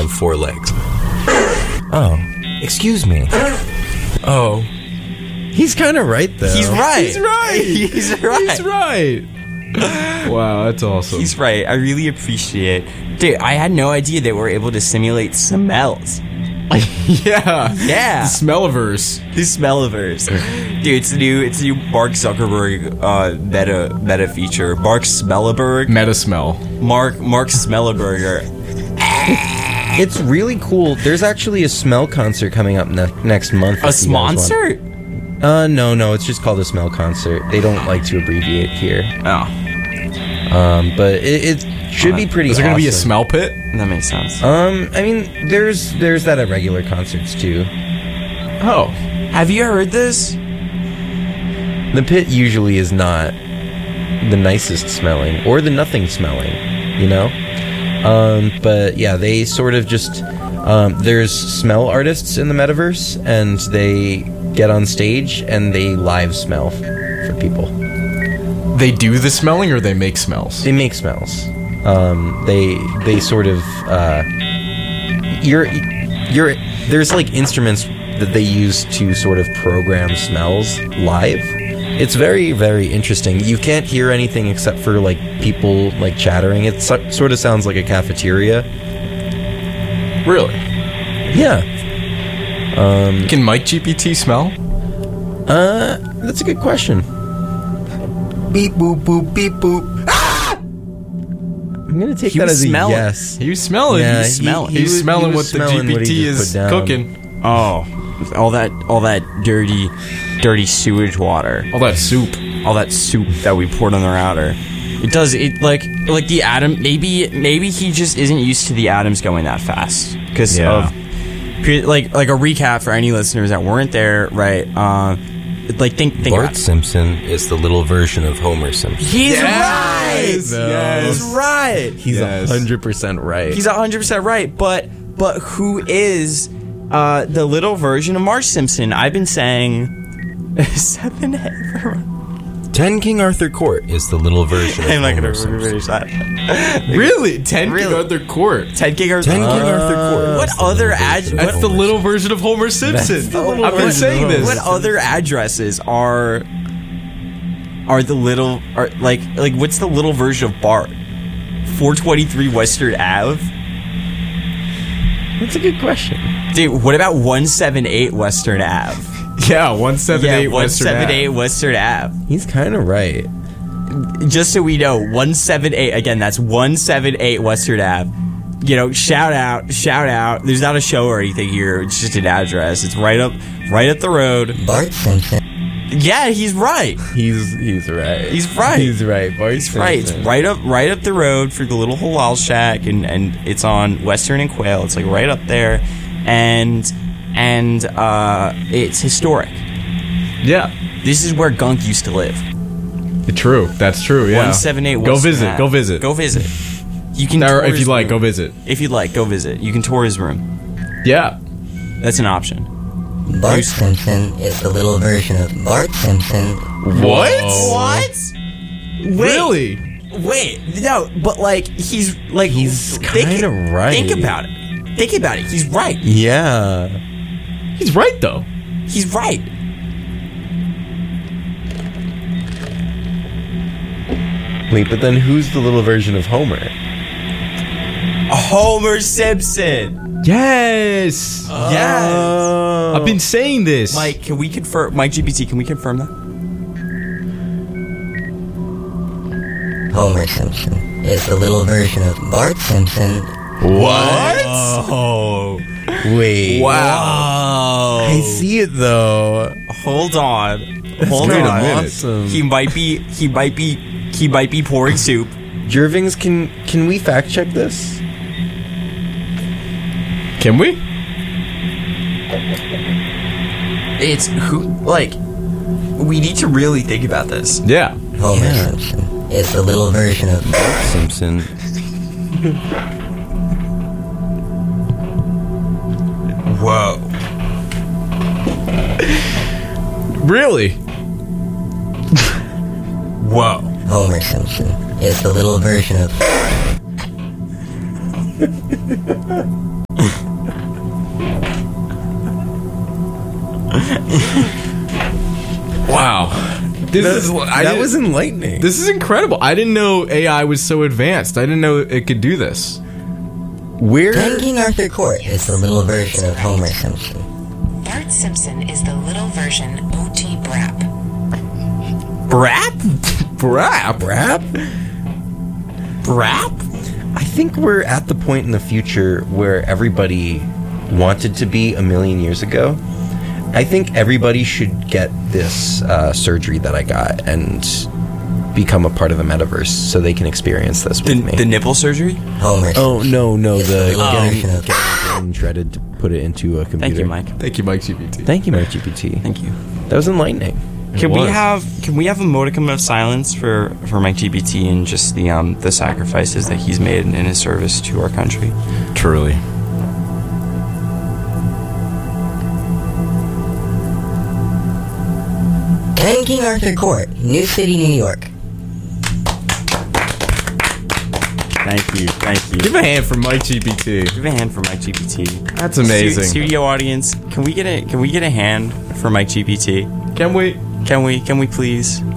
on 4 legs. Oh, excuse me. Oh. He's kind of right, though. He's right. He's right. He's right. He's right. Wow, that's awesome. He's right. I really appreciate. Dude, I had no idea that we're able to simulate smells. Yeah. Yeah. The Smelliverse. The Smelliverse. Dude, it's a new Mark Zuckerberg meta feature. Mark Smelliberg. Meta smell. Mark Smelliberger. It's really cool. There's actually a Smell concert coming up next month. A sponsor? No, it's just called a Smell concert. They don't like to abbreviate here. Oh. But it should be pretty awesome. Is there going to be a smell pit? That makes sense. I mean, there's that at regular concerts, too. Oh. Have you heard this? The pit usually is not the nicest smelling, or the nothing smelling, you know? But yeah, they sort of just... there's smell artists in the metaverse, and they get on stage, and they live smell for people. They do the smelling or they make smells? They make smells. They sort of... there's like instruments that they use to sort of program smells live. It's very, very interesting. You can't hear anything except for like people like chattering. It sort of sounds like a cafeteria. Really? Yeah. Can Mike GPT smell? That's a good question. Beep boop boop beep boop. I'm gonna take He that was as a smelling. yes. He was smelling. Yeah, He's smelling. he He's was smelling what the smelling what he GPT just is put down. cooking. Oh, all that dirty sewage water. All that soup. All that soup that we poured on the router. It does it like the atom. Maybe he just isn't used to the atoms going that fast because Yeah. of like a recap for any listeners that weren't there. Right. Like think about Bart it. Simpson is the little version of Homer Simpson. He's right. Yes. He's right. He's Yes. 100% right. He's 100% right. But who is the little version of Marge Simpson? I've been saying 7 10 King Arthur Court is the little version of I'm not Homer gonna Simpson. finish that. Really? 10 Really? King Arthur Court. 10 King Arthur. 10 King Arthur Court. What is the other little version of That's the Homer little Simpson. version of Homer Simpson. That's the little I've been version saying of this. What other addresses are the little like what's the little version of Bart? 423 Western Ave? That's a good question. Dude, what about 178 Western Ave? Yeah, 178 Western 178 Ave. Western Ave. He's kind of right. Just so we know, 178 again, that's 178 Western Ave. You know, shout out. There's not a show or anything here, it's just an address. It's right up the road. Bart Simpson. Yeah, he's right. He's right. He's right. He's right. Bart He's right. It's Simpson. right up the road for the little halal shack, and it's on Western and Quail. It's like right up there, and it's historic. Yeah. This is where Gunk used to live. True. That's true, yeah. 178 Go Western visit. Ave. Go visit. Go visit. You can. Or tour if his you'd like, room. go visit. If you'd like, go visit. You can tour his room. Yeah. That's an option. Bart Simpson is the little version of Bart Simpson. What? What? Really? Wait, no, but like he's kind of right. Think about it. He's right. Yeah. He's right, though. He's right. Wait, but then who's the little version of Homer? Homer Simpson. Yes. Yes. I've been saying this. Mike, can we confirm? Mike GPT, can we confirm that? Homer Simpson is the little version of Bart Simpson. What? Oh, Wait. wow. I see it though. Hold on. Hold kind of on. awesome. He might be pouring soup. Jervings, can we fact check this? Can we? It's who like we need to really think about this. Yeah. Homer Simpson is the little version of Bart Simpson. Whoa. Really? Whoa. Homer Simpson is the little version of Wow. That was enlightening. This is incredible. I didn't know AI was so advanced. I didn't know it could do this. Then King Arthur Court is the little version of Homer Simpson. Bart Simpson is the little version O.T. Brap. Brap? Brap? Brap? I think we're at the point in the future where everybody wanted to be a million years ago. I think everybody should get this surgery that I got and become a part of the metaverse so they can experience this with me. The nipple surgery? Homer Simpson. Oh, no, is the the little version of getting shredded to put it into a computer. Thank you, Mike. Thank you, Mike GPT. Thank you, Mike GPT. Thank you. That was enlightening. Can we was. have a modicum of silence for Mike GPT and just the sacrifices that he's made in his service to our country? Truly. Then King Arthur Court, New City, New York. Thank you. Give a hand for Mike GPT. Give a hand for Mike GPT. That's amazing. Studio audience, can we get a hand for Mike GPT? Can we? Can we please?